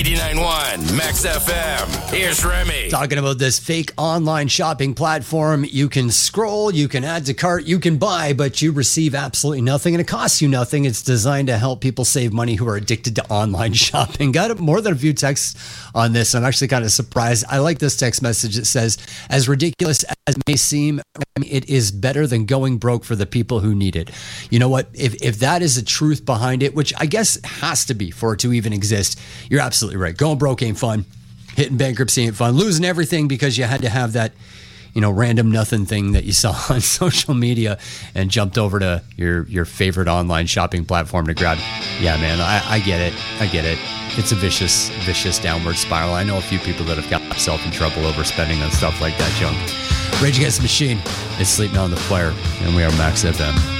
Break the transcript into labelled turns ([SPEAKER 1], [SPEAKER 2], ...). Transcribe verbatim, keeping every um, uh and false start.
[SPEAKER 1] eighty-nine point one Max F M. Here's Remy.
[SPEAKER 2] Talking about this fake online shopping platform. You can scroll, you can add to cart, you can buy, but you receive absolutely nothing and it costs you nothing. It's designed to help people save money who are addicted to online shopping. Got more than a few texts on this. I'm actually kind of surprised. I like this text message. It says, as ridiculous as it may seem, it is better than going broke for the people who need it. You know what? If if that is the truth behind it, which I guess has to be for it to even exist, you're absolutely right. Going broke ain't fun. Hitting bankruptcy ain't fun. Losing everything because you had to have that, you know, random nothing thing that you saw on social media and jumped over to your, your favorite online shopping platform to grab. Yeah, man, I, I get it. I get it. It's a vicious, vicious downward spiral. I know a few people that have got themselves in trouble overspending on stuff like that junk. Rage Against the Machine is Sleep Now on the Flare, and we are Max F M.